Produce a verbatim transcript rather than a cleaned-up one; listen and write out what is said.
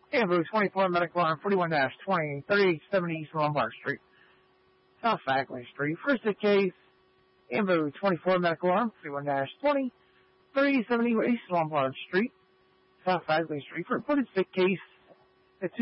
Ambu twenty-four Medical Arm forty-one dash twenty, thirty-eight seventy East Lombard Street, South Faculty Street. First hit case, Ambu twenty-four Medical Arm forty-one dash twenty, thirty-eight seventy East Lombard Street, South Faculty Street. For reported sick case,